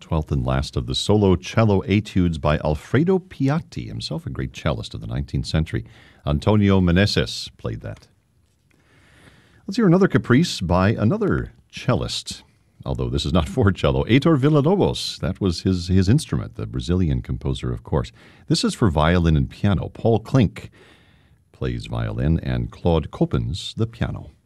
12th and last of the solo cello etudes by Alfredo Piatti, himself a great cellist of the 19th century. Antonio Meneses played that. Let's hear another caprice by another cellist, although this is not for cello. Heitor Villa-Lobos, that was his instrument, the Brazilian composer, of course. This is for violin and piano. Paul Klink plays violin and Claude Coppens the piano.